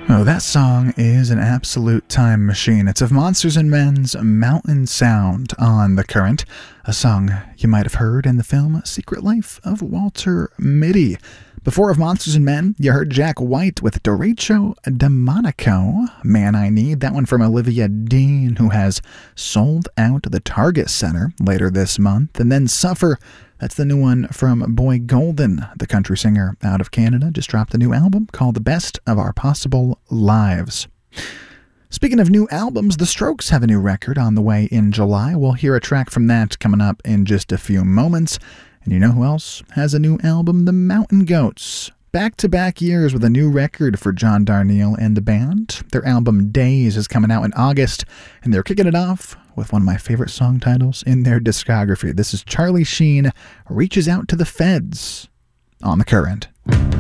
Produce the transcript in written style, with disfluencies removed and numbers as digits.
Oh, that song is an absolute time machine. It's of Monsters and Men's Mountain Sound on The Current, a song you might have heard in the film Secret Life of Walter Mitty. Before of Monsters and Men, you heard Jack White with Derecho de Monaco, Man I Need, that one from Olivia Dean, who has sold out the Target Center later this month, and then Suffer. That's the new one from Boy Golden, the country singer out of Canada. Just dropped a new album called The Best of Our Possible Lives. Speaking of new albums, The Strokes have a new record on the way in July. We'll hear a track from that coming up in just a few moments. And you know who else has a new album? The Mountain Goats. Back-to-back years with a new record for John Darnielle and the band. Their album Days is coming out in August, and they're kicking it off with one of my favorite song titles in their discography. This is Charlie Sheen, Reaches Out to the Feds on The Current.